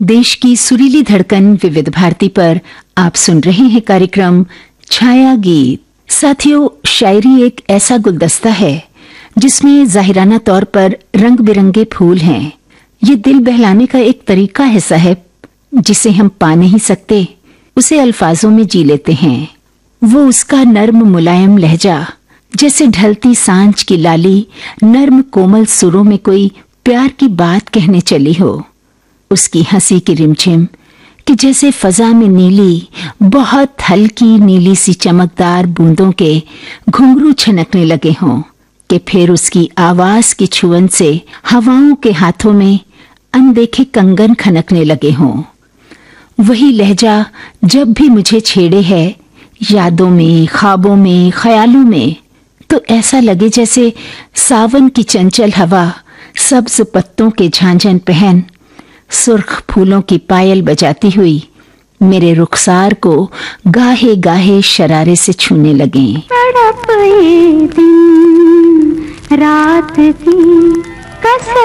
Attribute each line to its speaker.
Speaker 1: देश की सुरीली धड़कन विविध भारती पर आप सुन रहे हैं कार्यक्रम छाया गीत। साथियों, शायरी एक ऐसा गुलदस्ता है जिसमें जाहिराना तौर पर रंग बिरंगे फूल हैं। ये दिल बहलाने का एक तरीका है साहब, जिसे हम पा नहीं सकते, उसे अल्फाजों में जी लेते हैं। वो उसका नर्म मुलायम लहजा, जैसे ढलती सांझ की लाली नर्म कोमल सुरों में कोई प्यार की बात कहने चली हो। उसकी हंसी की रिमझिम कि जैसे फजा में नीली, बहुत हल्की नीली सी चमकदार बूंदों के घुंघरू छनकने लगे हों, कि फिर उसकी आवाज की छुअन से हवाओं के हाथों में अनदेखे कंगन खनकने लगे हों। वही लहजा जब भी मुझे छेड़े है, यादों में, ख्वाबों में, ख्यालों में, तो ऐसा लगे जैसे सावन की चंचल हवा सब्ज पत्तों के झांझन पहन सुर्ख फूलों की पायल बजाती हुई मेरे रुखसार को गाहे गाहे शरारे से छूने लगे।
Speaker 2: तड़प ये दिन रात की कसम